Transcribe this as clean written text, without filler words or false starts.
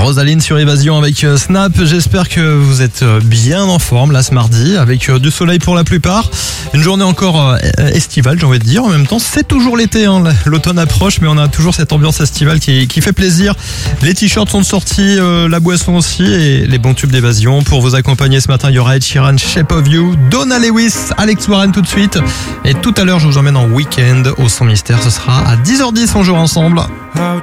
Rosaline sur Évasion avec Snap. J'espère que vous êtes bien en forme là ce mardi avec du soleil pour la plupart. Une journée encore estivale, j'ai envie de dire. En même temps, c'est toujours l'été, hein. L'automne approche, mais on a toujours cette ambiance estivale qui fait plaisir. Les t-shirts sont sortis, la boisson aussi et les bons tubes d'Évasion. Pour vous accompagner ce matin, il y aura Ed Sheeran, Shape of You, Donna Lewis, Alex Warren tout de suite. Et tout à l'heure, je vous emmène en week-end au Son Mystère. Ce sera à 10h10, on joue ensemble.